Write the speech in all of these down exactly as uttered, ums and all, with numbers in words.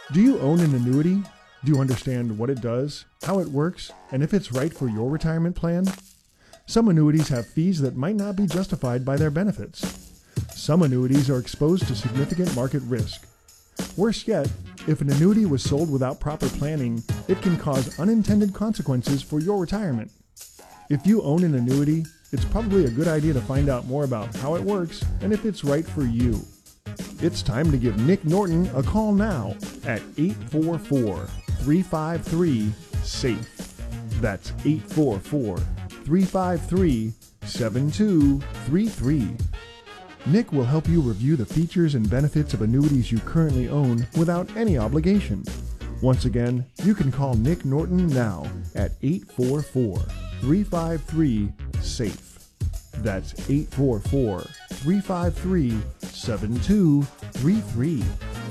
Do you own an annuity? Do you understand what it does, how it works, and if it's right for your retirement plan? Some annuities have fees that might not be justified by their benefits. Some annuities are exposed to significant market risk. Worse yet, if an annuity was sold without proper planning, it can cause unintended consequences for your retirement. If you own an annuity, it's probably a good idea to find out more about how it works and if it's right for you. It's time to give Nick Norton a call now at eight four four, three five three, SAFE. That's eight four four, three five three, seven two three three. Nick will help you review the features and benefits of annuities you currently own without any obligation. Once again, you can call Nick Norton now at eight four four, three five three, SAFE. That's eight four four, three five three, seven two three three.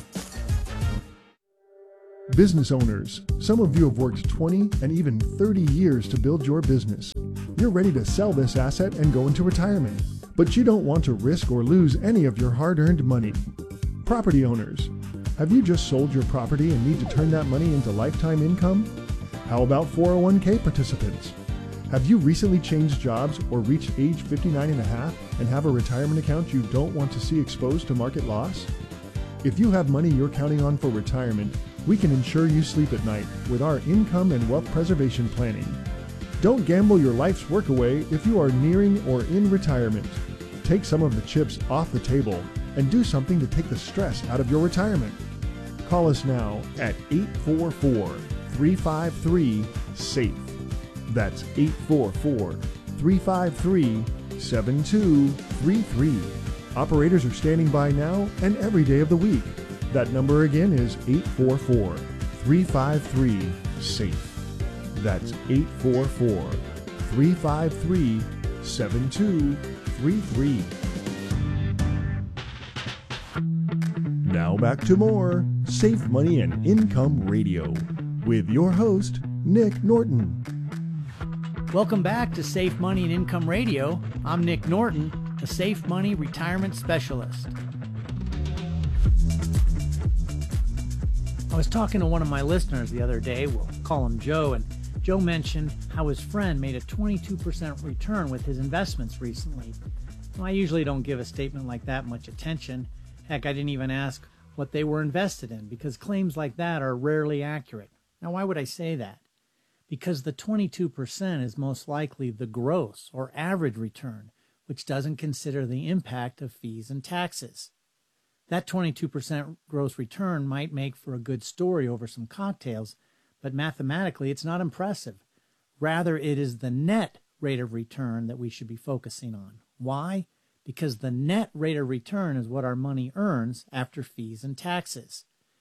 Business owners, some of you have worked twenty and even thirty years to build your business. You're ready to sell this asset and go into retirement, but you don't want to risk or lose any of your hard-earned money. Property owners, have you just sold your property and need to turn that money into lifetime income? How about four oh one k participants? Have you recently changed jobs or reached age fifty-nine and a half and have a retirement account you don't want to see exposed to market loss? If you have money you're counting on for retirement, we can ensure you sleep at night with our income and wealth preservation planning. Don't gamble your life's work away if you are nearing or in retirement. Take some of the chips off the table and do something to take the stress out of your retirement. Call us now at eight four four, three five three, SAFE. That's eight four four, three five three, seven two three three. Operators are standing by now and every day of the week. That number again is eight four four, three five three, SAFE. That's eight four four, three five three, seven two three three. Now back to more Safe Money and Income Radio with your host, Nick Norton. Welcome back to Safe Money and Income Radio. I'm Nick Norton, the Safe Money Retirement Specialist. I was talking to one of my listeners the other day, we'll call him Joe, and Joe mentioned how his friend made a twenty-two percent return with his investments recently. Well, I usually don't give a statement like that much attention. Heck, I didn't even ask what they were invested in because claims like that are rarely accurate. Now, why would I say that? Because the twenty-two percent is most likely the gross or average return, which doesn't consider the impact of fees and taxes. That twenty-two percent gross return might make for a good story over some cocktails, but mathematically it's not impressive. Rather, it is the net rate of return that we should be focusing on. Why? Because the net rate of return is what our money earns after fees and taxes.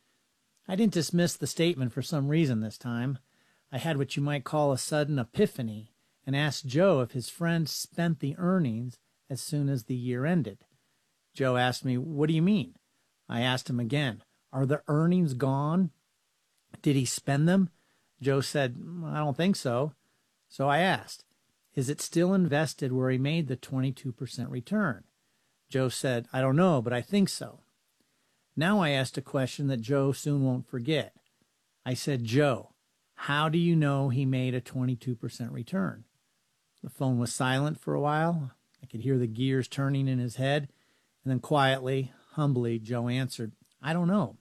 I didn't dismiss the statement for some reason this time. I had what you might call a sudden epiphany and asked Joe if his friend spent the earnings as soon as the year ended. Joe asked me, "What do you mean?" I asked him again, "Are the earnings gone? Did he spend them?" Joe said, "I don't think so." So I asked, "Is it still invested where he made the twenty-two percent return?" Joe said, "I don't know, but I think so." Now I asked a question that Joe soon won't forget. I said, "Joe, how do you know he made a twenty-two percent return?" The phone was silent for a while. I could hear the gears turning in his head. And then quietly, humbly, Joe answered, "I don't know."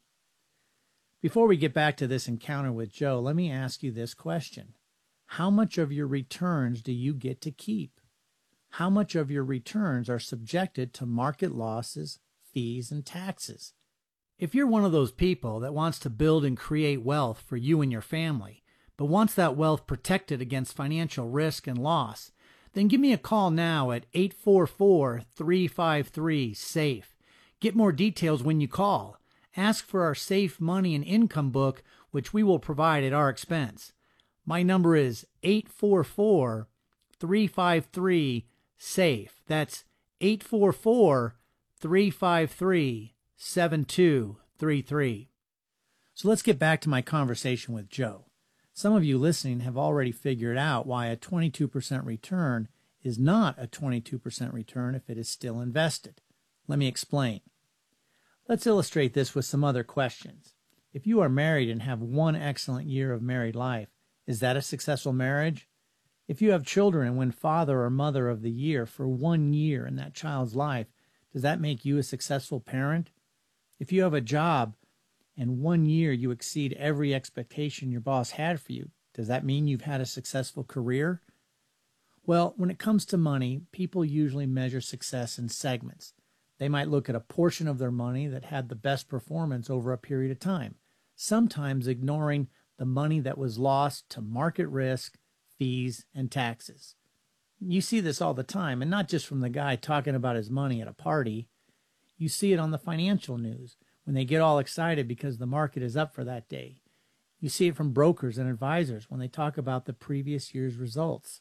Before we get back to this encounter with Joe, let me ask you this question. How much of your returns do you get to keep? How much of your returns are subjected to market losses, fees, and taxes? If you're one of those people that wants to build and create wealth for you and your family, but wants that wealth protected against financial risk and loss, then give me a call now at eight four four, three five three, SAFE. Get more details when you call. Ask for our Safe Money and Income book, which we will provide at our expense. My number is eight four four, three five three, SAFE. That's eight four four, three five three, seven two three three. So let's get back to my conversation with Joe. Some of you listening have already figured out why a twenty-two percent return is not a twenty-two percent return if it is still invested. Let me explain. Let's illustrate this with some other questions. If you are married and have one excellent year of married life, is that a successful marriage? If you have children and win Father or Mother of the Year for one year in that child's life, does that make you a successful parent? If you have a job and one year you exceed every expectation your boss had for you, does that mean you've had a successful career? Well, when it comes to money, people usually measure success in segments. They might look at a portion of their money that had the best performance over a period of time, sometimes ignoring the money that was lost to market risk, fees, and taxes. You see this all the time, and not just from the guy talking about his money at a party. You see it on the financial news when they get all excited because the market is up for that day. You see it from brokers and advisors when they talk about the previous year's results.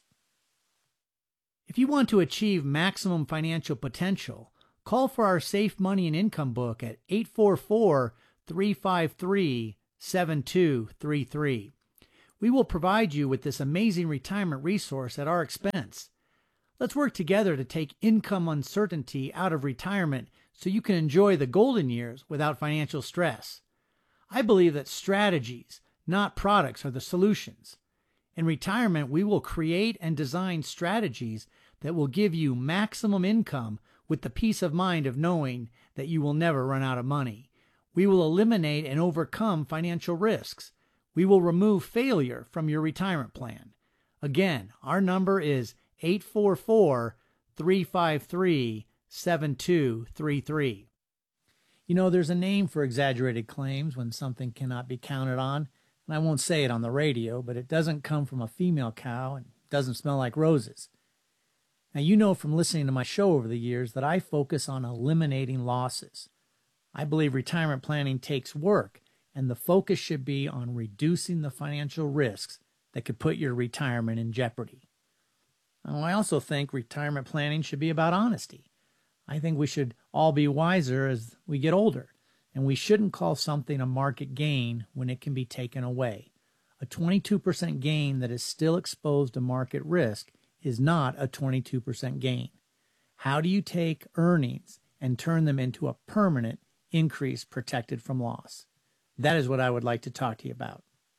If you want to achieve maximum financial potential, call for our Safe Money and Income book at eight four four, three five three, seven two three three. We will provide you with this amazing retirement resource at our expense. Let's work together to take income uncertainty out of retirement so you can enjoy the golden years without financial stress. I believe that strategies, not products, are the solutions. In retirement, we will create and design strategies that will give you maximum income with the peace of mind of knowing that you will never run out of money. We will eliminate and overcome financial risks. We will remove failure from your retirement plan. Again, our number is eight four four, three five three, seven two three three. You know, there's a name for exaggerated claims when something cannot be counted on, and I won't say it on the radio, but it doesn't come from a female cow and doesn't smell like roses. Now, you know from listening to my show over the years that I focus on eliminating losses. I believe retirement planning takes work, and the focus should be on reducing the financial risks that could put your retirement in jeopardy. Now, I also think retirement planning should be about honesty. I think we should all be wiser as we get older, and we shouldn't call something a market gain when it can be taken away. A twenty-two percent gain that is still exposed to market risk is not a twenty-two percent gain. How do you take earnings and turn them into a permanent increase protected from loss? That is what I would like to talk to you about.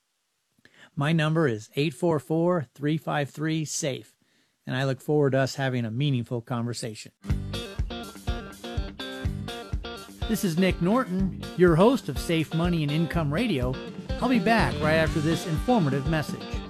My number is eight four four, three five three, SAFE, and I look forward to us having a meaningful conversation. This is Nick Norton, your host of Safe Money and Income Radio. I'll be back right after this informative message.